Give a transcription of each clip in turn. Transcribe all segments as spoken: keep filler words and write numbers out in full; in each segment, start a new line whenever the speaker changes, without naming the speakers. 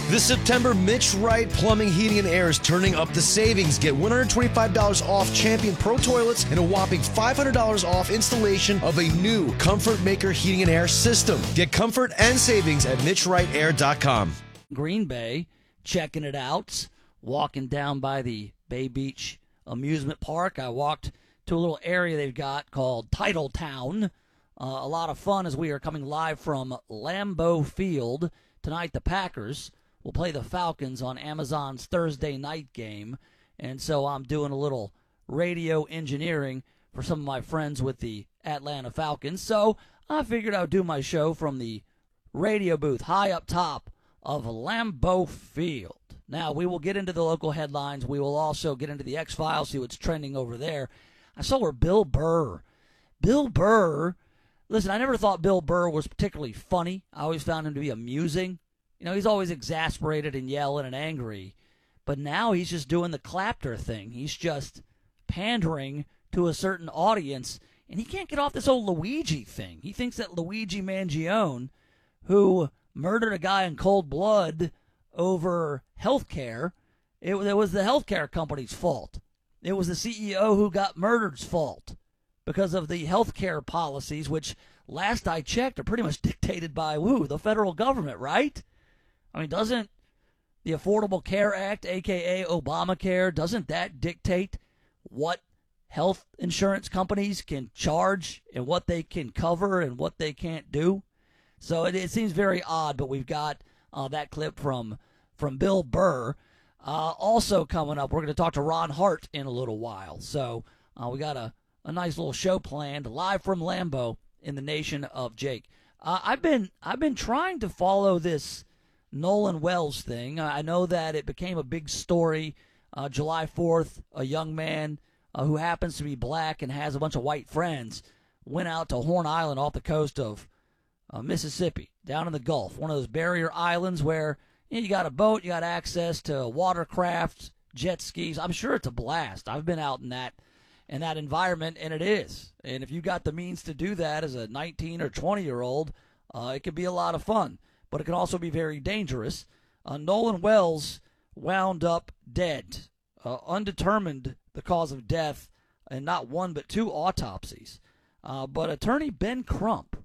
This September, Mitch Wright Plumbing, Heating, and Air is turning up the savings. Get one hundred twenty-five dollars off Champion Pro Toilets and a whopping five hundred dollars off installation of a new Comfort Maker Heating and Air system. Get comfort and savings at mitch wright air dot com.
Green Bay, checking it out, walking down by the Bay Beach Amusement Park. I walked to a little area they've got called Titletown. Uh, a lot of fun as we are coming live from Lambeau Field. Tonight, the Packers will play the Falcons on Amazon's Thursday night game. And so I'm doing a little radio engineering for some of my friends with the Atlanta Falcons. So I figured I would do my show from the radio booth high up top of Lambeau Field. Now, we will get into the local headlines. We will also get into the X-Files, see what's trending over there. I saw where Bill Burr, Bill Burr, listen, I never thought Bill Burr was particularly funny. I always found him to be amusing. You know, he's always exasperated and yelling and angry. But now he's just doing the clapter thing. He's just pandering to a certain audience. And he can't get off this old Luigi thing. He thinks that Luigi Mangione, who murdered a guy in cold blood over health care, it, it was the health care company's fault. It was the C E O who got murdered's fault because of the health care policies, which last I checked are pretty much dictated by, woo, the federal government, right? I mean, doesn't the Affordable Care Act, a k a. Obamacare, doesn't that dictate what health insurance companies can charge and what they can cover and what they can't do? So it, it seems very odd, but we've got uh, that clip from, from Bill Burr. Uh, also coming up, we're going to talk to Ron Hart in a little while. So uh, we got a, a nice little show planned live from Lambeau in the nation of Jake. Uh, I've been I've been trying to follow this Nolan Wells thing. I know that it became a big story uh, July fourth. A young man uh, who happens to be black and has a bunch of white friends went out to Horn Island off the coast of uh, Mississippi, down in the Gulf, one of those barrier islands where you know, you got a boat, you got access to watercraft, jet skis. I'm sure it's a blast. I've been out in that in that environment, and it is. And if you got the means to do that as a nineteen or twenty-year-old, uh, it can be a lot of fun. But it can also be very dangerous. Uh, Nolan Wells wound up dead, uh, undetermined the cause of death, and not one but two autopsies. Uh, but attorney Ben Crump,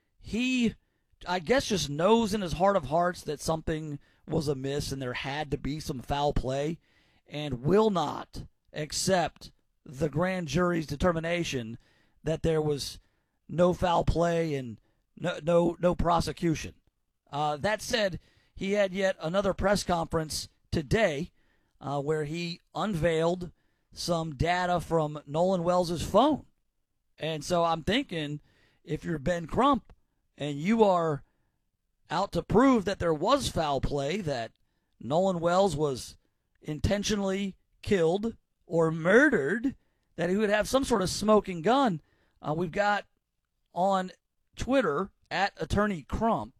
he, I guess, just knows in his heart of hearts that something was amiss and there had to be some foul play, and will not accept the grand jury's determination that there was no foul play and no no, no prosecution. Uh, that said, he had yet another press conference today uh, where he unveiled some data from Nolan Wells' phone. And so I'm thinking, if you're Ben Crump and you are out to prove that there was foul play, that Nolan Wells was intentionally killed or murdered, that he would have some sort of smoking gun. Uh, we've got on Twitter, at Attorney Crump,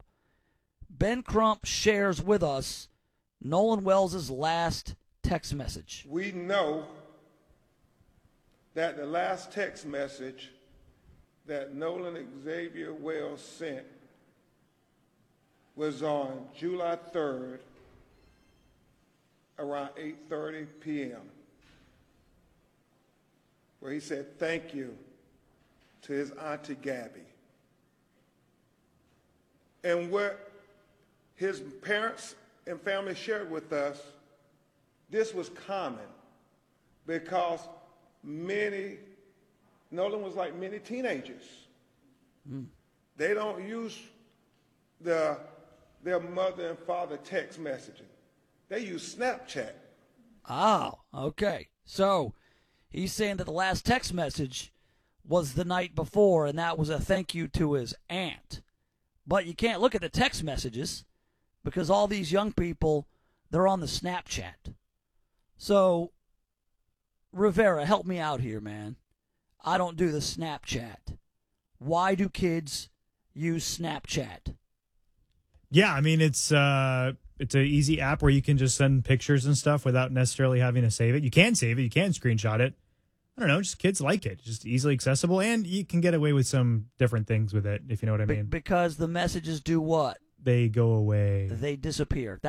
Ben Crump shares with us Nolan Wells' last text message.
We know that the last text message that Nolan Xavier Wells sent was on July third around eight thirty p.m. where he said thank you to his auntie Gabby. And what his parents and family shared with us, this was common because many, Nolan was like many teenagers. Mm. They don't use the, their mother and father text messaging. They use Snapchat.
Oh, okay. So he's saying that the last text message was the night before, and that was a thank you to his aunt. But you can't look at the text messages because all these young people, they're on the Snapchat. So, Rivera, help me out here, man. I don't do the Snapchat. Why do kids use Snapchat?
Yeah, I mean, it's uh, it's an easy app where you can just send pictures and stuff without necessarily having to save it. You can save it. You can screenshot it. I don't know, just kids like it. Just easily accessible, and you can get away with some different things with it, if you know what I mean.
Be- because the messages do what?
They go away.
They disappear.